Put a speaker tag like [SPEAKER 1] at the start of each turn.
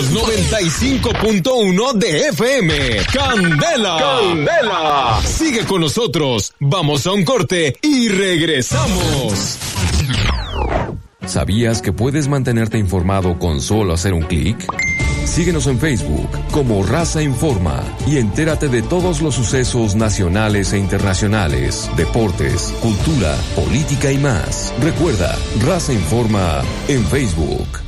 [SPEAKER 1] los 95.1 de FM. Candela. Candela. Sigue con nosotros. Vamos a un corte y regresamos.
[SPEAKER 2] ¿Sabías que puedes mantenerte informado con solo hacer un clic? Síguenos en Facebook como Raza Informa y entérate de todos los sucesos nacionales e internacionales, deportes, cultura, política y más. Recuerda, Raza Informa en Facebook.